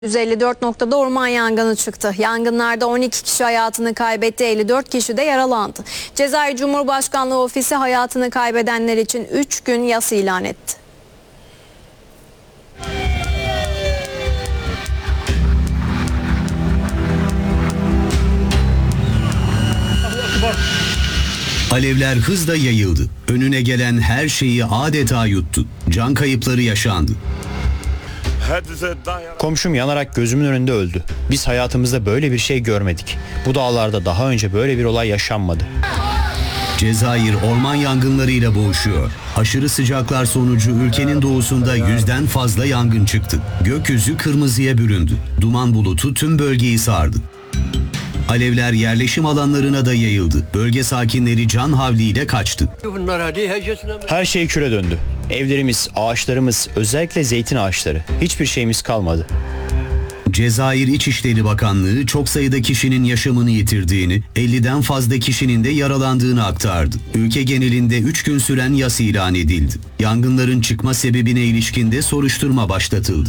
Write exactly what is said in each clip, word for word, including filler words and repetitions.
yüz elli dört noktada orman yangını çıktı. Yangınlarda on iki kişi hayatını kaybetti, elli dört kişi de yaralandı. Cezayir Cumhurbaşkanlığı Ofisi hayatını kaybedenler için üç gün yas ilan etti. Alevler hızla yayıldı. Önüne gelen her şeyi adeta yuttu. Can kayıpları yaşandı. Komşum yanarak gözümün önünde öldü. Biz hayatımızda böyle bir şey görmedik. Bu dağlarda daha önce böyle bir olay yaşanmadı. Cezayir orman yangınlarıyla boğuşuyor. Aşırı sıcaklar sonucu ülkenin doğusunda yüzden fazla yangın çıktı. Gökyüzü kırmızıya büründü. Duman bulutu tüm bölgeyi sardı. Alevler yerleşim alanlarına da yayıldı. Bölge sakinleri can havliyle kaçtı. Her şey küle döndü. Evlerimiz, ağaçlarımız, özellikle zeytin ağaçları. Hiçbir şeyimiz kalmadı. Cezayir İçişleri Bakanlığı çok sayıda kişinin yaşamını yitirdiğini, elliden fazla kişinin de yaralandığını aktardı. Ülke genelinde üç gün süren yas ilan edildi. Yangınların çıkma sebebine ilişkin de soruşturma başlatıldı.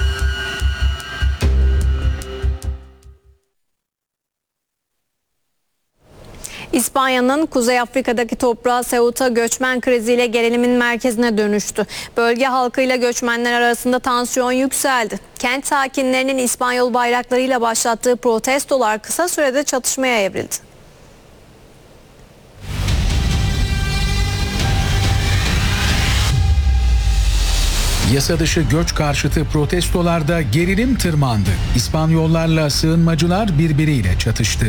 İspanya'nın Kuzey Afrika'daki toprağı Ceuta göçmen kriziyle gerilimin merkezine dönüştü. Bölge halkıyla göçmenler arasında tansiyon yükseldi. Kent sakinlerinin İspanyol bayraklarıyla başlattığı protestolar kısa sürede çatışmaya evrildi. Yasa dışı göç karşıtı protestolarda gerilim tırmandı. İspanyollarla sığınmacılar birbiriyle çatıştı.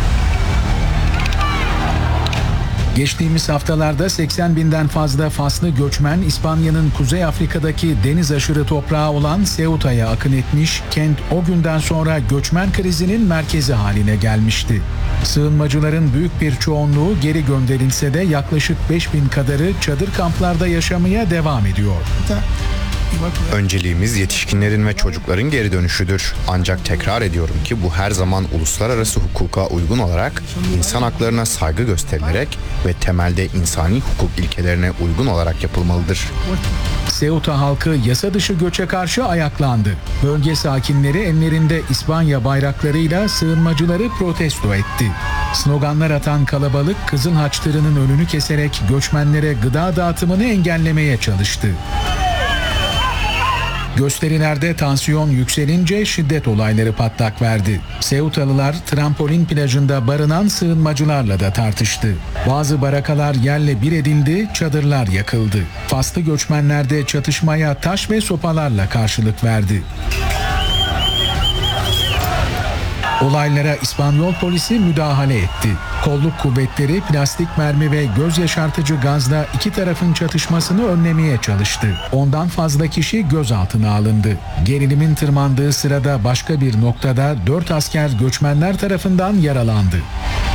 Geçtiğimiz haftalarda seksen binden fazla faslı göçmen İspanya'nın Kuzey Afrika'daki deniz aşırı toprağı olan Ceuta'ya akın etmiş, kent o günden sonra göçmen krizinin merkezi haline gelmişti. Sığınmacıların büyük bir çoğunluğu geri gönderilse de yaklaşık beş bin kadarı çadır kamplarda yaşamaya devam ediyor. Önceliğimiz yetişkinlerin ve çocukların geri dönüşüdür. Ancak tekrar ediyorum ki bu her zaman uluslararası hukuka uygun olarak, insan haklarına saygı gösterilerek ve temelde insani hukuk ilkelerine uygun olarak yapılmalıdır. Ceuta halkı yasa dışı göçe karşı ayaklandı. Bölge sakinleri ellerinde İspanya bayraklarıyla sığınmacıları protesto etti. Sloganlar atan kalabalık Kızıl Haç tırının önünü keserek göçmenlere gıda dağıtımını engellemeye çalıştı. Gösterilerde tansiyon yükselince şiddet olayları patlak verdi. Ceutalılar trampolin plajında barınan sığınmacılarla da tartıştı. Bazı barakalar yerle bir edildi, çadırlar yakıldı. Faslı göçmenler de çatışmaya taş ve sopalarla karşılık verdi. Olaylara İspanyol polisi müdahale etti. Kolluk kuvvetleri plastik mermi ve göz yaşartıcı gazla iki tarafın çatışmasını önlemeye çalıştı. Ondan fazla kişi gözaltına alındı. Gerilimin tırmandığı sırada başka bir noktada dört asker göçmenler tarafından yaralandı.